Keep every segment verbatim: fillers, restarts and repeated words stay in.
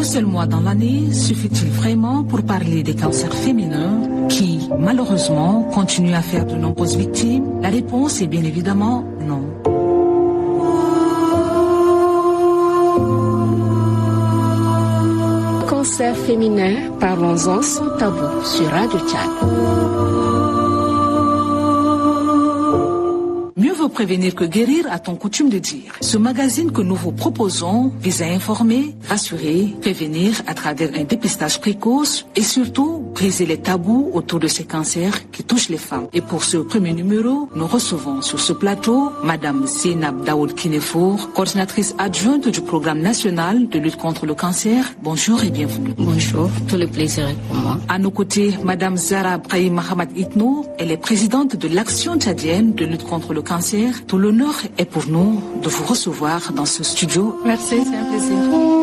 seul mois dans l'année suffit-il vraiment pour parler des cancers féminins qui, malheureusement, continuent à faire de nombreuses victimes? La réponse est bien évidemment non. Cancer féminin, parlons-en sans tabou sur Radio Tchad. Mieux vaut prévenir que guérir, a-t-on coutume de dire. Ce magazine que nous vous proposons vise à informer, rassurer, prévenir à travers un dépistage précoce et surtout briser les tabous autour de ces cancers qui touchent les femmes. Et pour ce premier numéro, nous recevons sur ce plateau Madame Zeynab Daoud Kinefour, coordinatrice adjointe du programme national de lutte contre le cancer. Bonjour et bienvenue. Bonjour, tout le plaisir est pour moi. À nos côtés, Madame Zara Brahim Mahamad Itno, elle est présidente de l'Action tchadienne de lutte contre le cancer. Tout l'honneur est pour nous de vous recevoir dans ce studio. Merci, c'est un plaisir.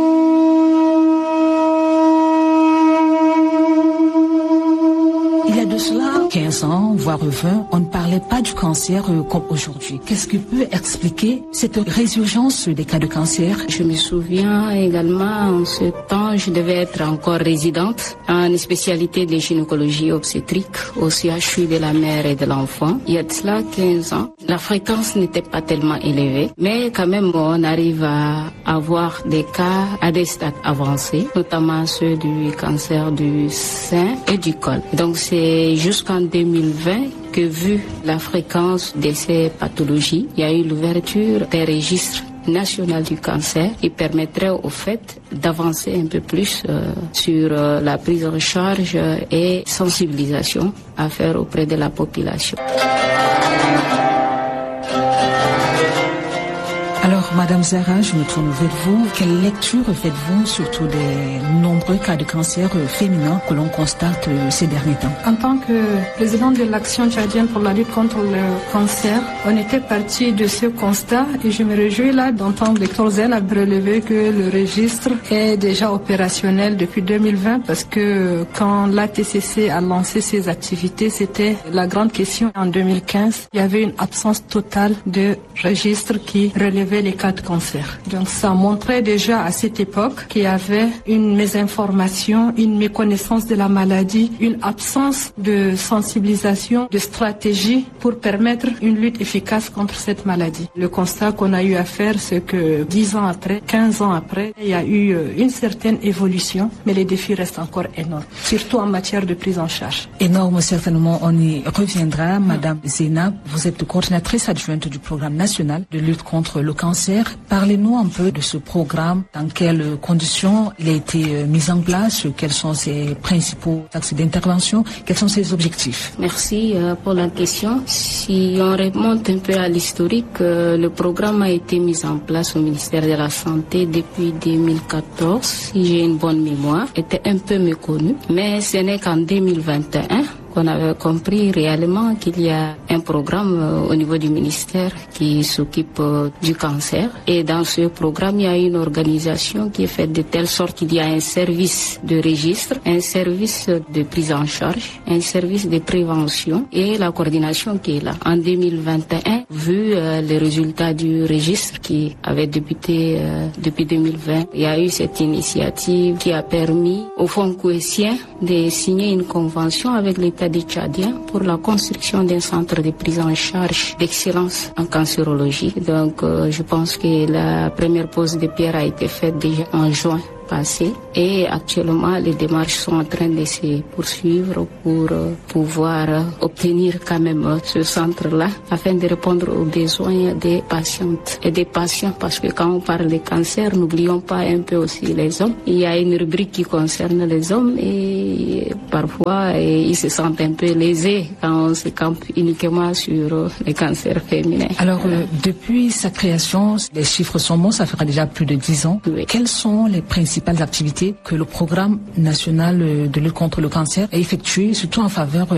Il y a de cela quinze ans, voire vingt, on ne parlait pas du cancer euh, comme aujourd'hui. Qu'est-ce qui peut expliquer cette résurgence des cas de cancer? Je me souviens également, en ce temps, je devais être encore résidente en spécialité de gynécologie obstétrique au C H U de la mère et de l'enfant. Il y a de cela quinze ans. La fréquence n'était pas tellement élevée, mais quand même, on arrive à avoir des cas à des stades avancés, notamment ceux du cancer du sein et du col. Donc, c'est jusqu'en deux mille vingt que, vu la fréquence de ces pathologies, il y a eu l'ouverture des registres national du cancer qui permettrait au fait d'avancer un peu plus euh, sur euh, la prise en charge et sensibilisation à faire auprès de la population. Alors, Madame Zara, je me tourne vers vous. Quelle lecture faites-vous surtout des nombreux cas de cancer féminin que l'on constate ces derniers temps? En tant que présidente de l'Action tchadienne pour la lutte contre le cancer, on était parti de ce constat et je me réjouis là d'entendre le docteur Zeynab relever que le registre est déjà opérationnel depuis deux mille vingt parce que quand l'A T C C a lancé ses activités, c'était la grande question en deux mille quinze. Il y avait une absence totale de registre qui relevait les cas de cancer. Donc ça montrait déjà à cette époque qu'il y avait une mésinformation, une méconnaissance de la maladie, une absence de sensibilisation, de stratégie pour permettre une lutte efficace contre cette maladie. Le constat qu'on a eu à faire, c'est que dix ans après, quinze ans après, il y a eu une certaine évolution, mais les défis restent encore énormes, surtout en matière de prise en charge. Énorme, certainement, on y reviendra. Madame Zeynab, vous êtes coordinatrice adjointe du programme national de lutte contre le cancer. Parlez-nous un peu de ce programme, dans quelles conditions il a été mis en place, quels sont ses principaux axes d'intervention, quels sont ses objectifs. Merci pour la question. Si on remonte un peu à l'historique, le programme a été mis en place au ministère de la Santé depuis deux mille quatorze, si j'ai une bonne mémoire, était un peu méconnu, mais ce n'est qu'en deux mille vingt et un qu'on avait compris réellement qu'il y a un programme euh, au niveau du ministère qui s'occupe euh, du cancer. Et dans ce programme, il y a une organisation qui est faite de telle sorte qu'il y a un service de registre, un service de prise en charge, un service de prévention et la coordination qui est là. En deux mille vingt et un, vu euh, les résultats du registre qui avait débuté euh, depuis deux mille vingt, il y a eu cette initiative qui a permis au Fonds couessien de signer une convention avec l'État des Tchadiens pour la construction d'un centre de prise en charge d'excellence en cancérologie. Donc euh, je pense que la première pose de pierre a été faite déjà en juin passé et actuellement les démarches sont en train de se poursuivre pour euh, pouvoir euh, obtenir quand même euh, ce centre-là afin de répondre aux besoins des patientes et des patients, parce que quand on parle de cancer, n'oublions pas un peu aussi les hommes. Il y a une rubrique qui concerne les hommes et parfois et ils se sentent un peu lésés quand on se campe uniquement sur euh, les cancers féminins. Alors euh, depuis sa création, les chiffres sont bons, ça fera déjà plus de dix ans. Oui. Quelles sont les principales activités que le programme national de lutte contre le cancer a effectuées, surtout en faveur